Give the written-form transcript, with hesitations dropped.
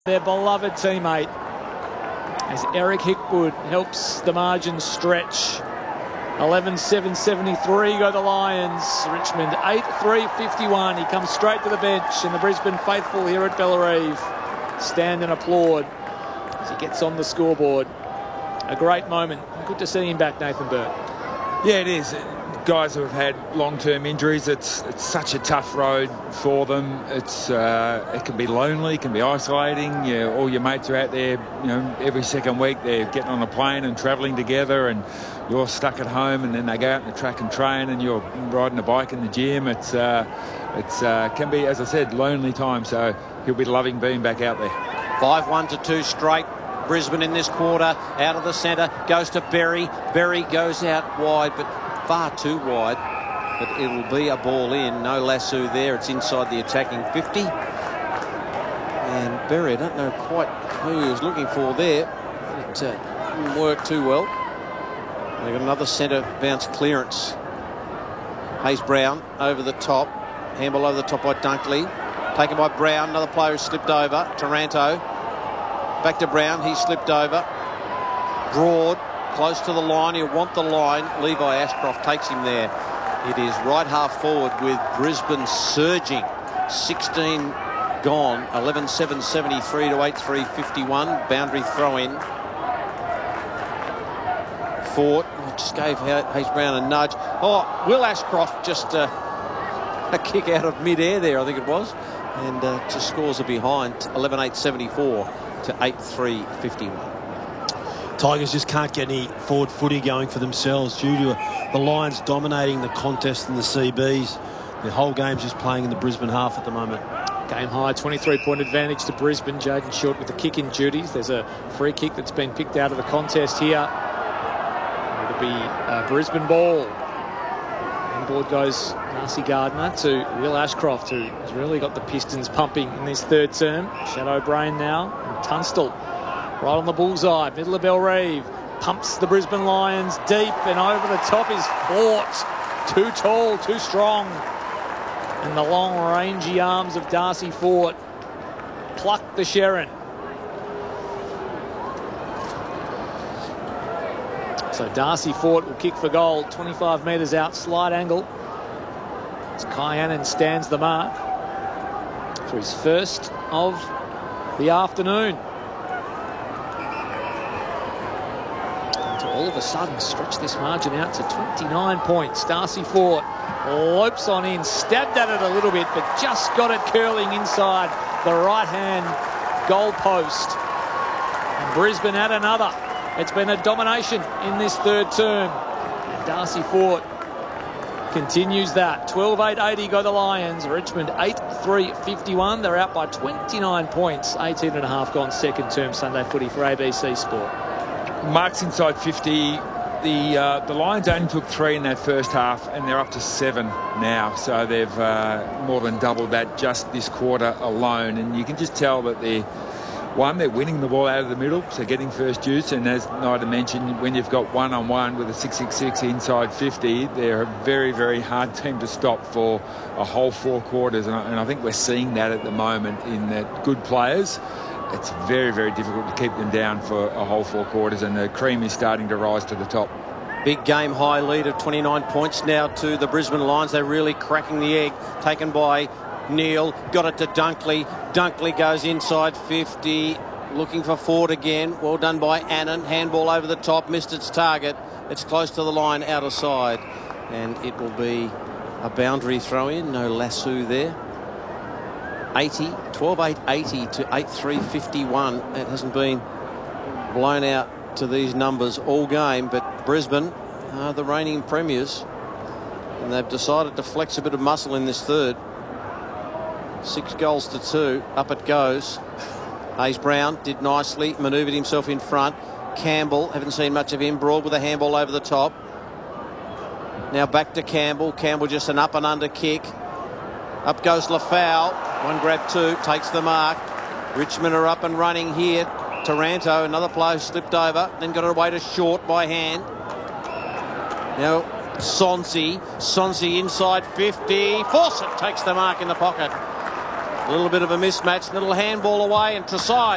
Their beloved teammate, as Eric Hickwood helps the margin stretch. 11-7-73 go the Lions. Richmond 8-3-51. He comes straight to the bench, and the Brisbane faithful here at Bellerive stand and applaud as he gets on the scoreboard. A great moment. Good to see him back, Nathan Burt. Yeah, it is. Guys who have had long-term injuries, it's such a tough road for them. It can be lonely, it can be isolating. All your mates are out there, every second week they're getting on a plane and travelling together, and you're stuck at home, and then they go out on the track and train, and you're riding a bike in the gym. It can be, as I said, lonely time. So he'll be loving being back out there. 5-1 to 2 straight. Brisbane in this quarter, out of the centre, goes to Berry. Berry goes out wide, but far too wide. But it will be a ball in. No lasso there. It's inside the attacking 50. And Berry, I don't know quite who he was looking for there. It didn't work too well. They've got another centre bounce clearance. Hayes Brown over the top. Handball over the top by Dunkley. Taken by Brown. Another player who slipped over. Taranto. Back to Brown. He slipped over. Broad. Close to the line. He'll want the line. Levi Ashcroft takes him there. It is right half forward with Brisbane surging. 16 gone. 11-7-73 to 8-3-51. Boundary throw in. Fort just gave Hayes Brown a nudge. Oh, Will Ashcroft just a kick out of mid-air there, I think it was. And just scores a behind. 11-8-74 to 8-3-51. Tigers just can't get any forward footy going for themselves due to the Lions dominating the contest in the CBs. The whole game's just playing in the Brisbane half at the moment. Game high, 23-point advantage to Brisbane. Jaden Short with the kick in duties. There's a free kick that's been picked out of the contest here. It'll be a Brisbane ball. And board goes Darcy Gardner to Will Ashcroft, who has really got the Pistons pumping in this third term. Shadow Brain now. And Tunstall right on the bullseye, middle of Bellerive. Pumps the Brisbane Lions deep, and over the top is Fort. Too tall, too strong. And the long, rangy arms of Darcy Fort pluck the Sherrin. So Darcy Fort will kick for goal, 25 metres out, slight angle. As Kyannan stands the mark for his first of the afternoon. All of a sudden stretch this margin out to 29 points. Darcy Fort lopes on in, stabbed at it a little bit, but just got it curling inside the right-hand goal post. And Brisbane had another. It's been a domination in this third term. And Darcy Fort continues that. 12-8-80 go the Lions. Richmond 8-3-51. They're out by 29 points. 18.5 gone second term Sunday footy for ABC Sport. Marks inside 50. The Lions only took 3 in that first half, and they're up to 7 now. So they've more than doubled that just this quarter alone. And you can just tell that they're winning the ball out of the middle, so getting first use. And as Nida mentioned, when you've got one-on-one with a 666 inside 50, they're a very, very hard team to stop for a whole 4 quarters. And I think we're seeing that at the moment in that good players. It's very, very difficult to keep them down for a whole 4 quarters, and the cream is starting to rise to the top. Big game high lead of 29 points now to the Brisbane Lions. They're really cracking the egg. Taken by Neil. Got it to Dunkley. Dunkley goes inside 50. Looking for Ford again. Well done by Annan. Handball over the top. Missed its target. It's close to the line, out of side. And it will be a boundary throw in. No lasso there. 12-8-80 to 8-3-51. It hasn't been blown out to these numbers all game, but Brisbane are the reigning premiers, and they've decided to flex a bit of muscle in this third. 6 goals to 2. Up it goes. Hayes Brown did nicely, manoeuvred himself in front. Campbell, haven't seen much of him. Broad with a handball over the top. Now back to Campbell. Campbell just an up and under kick. Up goes Lafau. 1 grab 2, takes the mark. Richmond are up and running here. Taranto, another player slipped over, then got it away to Short by hand. Now Sonsi inside 50. Fawcett takes the mark in the pocket. A little bit of a mismatch, little handball away, and Trasai